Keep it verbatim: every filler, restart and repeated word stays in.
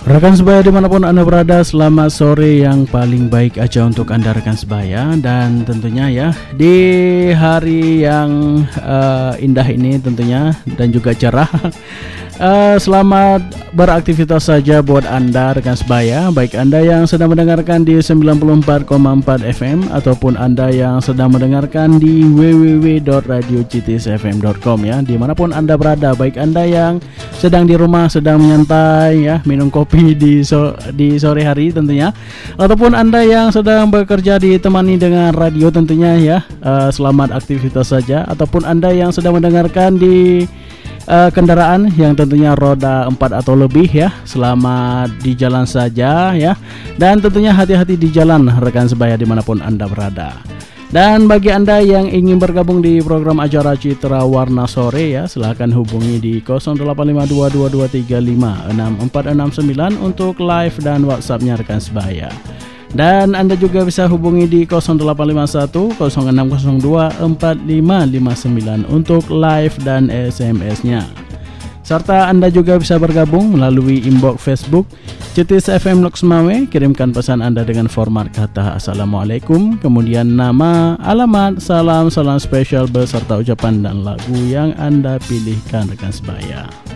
Rekan sebaya dimanapun Anda berada, selamat sore yang paling baik aja untuk Anda rekan sebaya. Dan tentunya ya, di hari yang uh, indah ini tentunya dan juga cerah, uh, selamat beraktivitas saja buat Anda rekan sebaya. Baik Anda yang sedang mendengarkan di sembilan puluh empat koma empat F M ataupun Anda yang sedang mendengarkan di w w w dot radio c t s f m dot com ya, dimanapun Anda berada. Baik Anda yang sedang di rumah, sedang menyantai ya, minum kopi di so, di sore hari tentunya, ataupun Anda yang sedang bekerja ditemani dengan radio tentunya ya, uh, selamat aktivitas saja. Ataupun Anda yang sedang mendengarkan di uh, kendaraan yang tentunya roda empat atau lebih ya, selamat di jalan saja ya. Dan tentunya hati-hati di jalan rekan sebaya dimanapun Anda berada. Dan bagi Anda yang ingin bergabung di program acara Citra Warna Sore ya, silahkan hubungi di nol delapan lima dua dua dua tiga lima enam empat enam sembilan untuk live dan WhatsApp-nya rekan sebaya. Dan Anda juga bisa hubungi di nol delapan lima satu nol enam nol dua empat lima lima sembilan untuk live dan S M S-nya. Serta Anda juga bisa bergabung melalui inbox Facebook C T S F M Loksmawe. Kirimkan pesan Anda dengan format kata Assalamualaikum, kemudian nama, alamat, salam, salam spesial beserta ucapan dan lagu yang Anda pilihkan rekan sebaya.